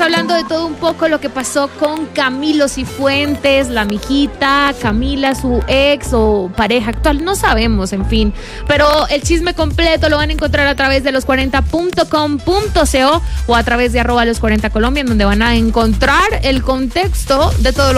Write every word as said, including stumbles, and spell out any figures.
hablando de todo un poco lo que pasó con Camilo Cifuentes, la mijita, Camila, su ex o pareja actual, no sabemos, en fin. Pero el chisme completo lo van a encontrar a través de los cuarenta punto com punto co o a través de arroba los cuarenta Colombia, en donde van a encontrar el contexto de todo lo